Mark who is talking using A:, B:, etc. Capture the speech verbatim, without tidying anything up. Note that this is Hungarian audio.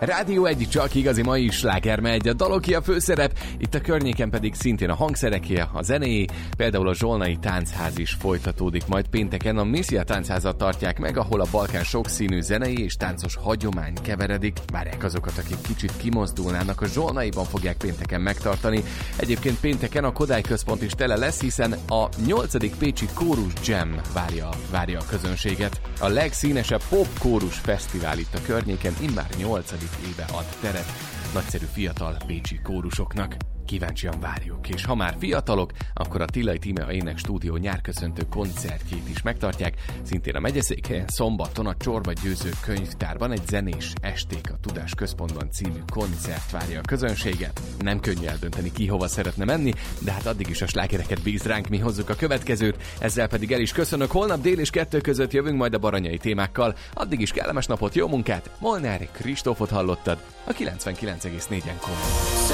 A: Rádió egy, csak igazi mai sláger megy, a daloké a főszerep, itt a környéken pedig szintén a hangszereké, a zenéjé, például a Zsolnai Táncház is folytatódik majd pénteken. A Misia Táncházat tartják meg, ahol a Balkán sokszínű zenei és táncos hagyomány keveredik. Várják azokat, akik kicsit kimozdulnának, a Zsolnaiban fogják pénteken megtartani. Egyébként pénteken a Kodály Központ is tele lesz, hiszen a nyolcadik Pécsi Kórus Jam várja, várja a közönséget. A legszínesebb pop kórus fesztivál itt a környéken immár nyolcadik éve ad teret nagyszerű fiatal pécsi kórusoknak. Kíváncsian várjuk, és ha már fiatalok, akkor a Tillai Tímea Ének Stúdió nyárköszöntő koncertjét is megtartják, szintén a megyeszékhelyen szombaton a Csorba Győző Könyvtárban egy zenés Esték a Tudás Központban című koncert várja a közönséget. Nem könnyű eldönteni, ki hova szeretne menni, de hát addig is a slágereket bíz ránk, mi hozzuk a következőt, ezzel pedig el is köszönök, holnap dél és kettő között jövünk majd a baranyai témákkal, addig is kellemes napot, jó munkát, Molnár Kristófot hallottad a kilencvenkilenc egész négyen.